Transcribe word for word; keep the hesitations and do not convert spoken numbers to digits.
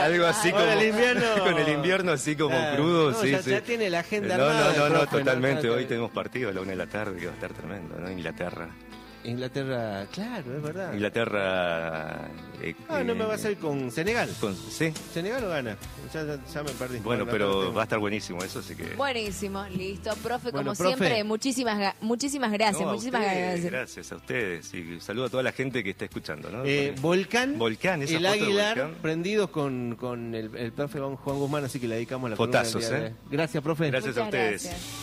Algo así como... el invierno... Con el invierno así como Claro. crudo, No, sí, ya, sí. ya tiene la agenda No, armada. no, no, el no, profe, totalmente. Claro, Hoy tenemos partido a la una de la tarde que va a estar tremendo, ¿no? Inglaterra. Inglaterra, claro, es verdad. Inglaterra... eh, Ah, no me eh, vas a ir con Senegal. con- sí, Senegal lo gana. Ya, ya, ya me perdí. bueno, la pero tengo. va a estar buenísimo eso, así que... Buenísimo, listo. Profe, Bueno, como profe. siempre, muchísimas ga- muchísimas gracias, No, a muchísimas ustedes, gracias. Gracias a ustedes y saludo a toda la gente que está escuchando, ¿no? Eh, Porque- Volcán, Volcán, esa el foto de Aguilar, Volcán. prendidos con, con el, el profe Juan Guzmán, así que le dedicamos la columna del Fotazos, día de ¿eh? hoy. Gracias, profe. Gracias a Muchas ustedes. gracias.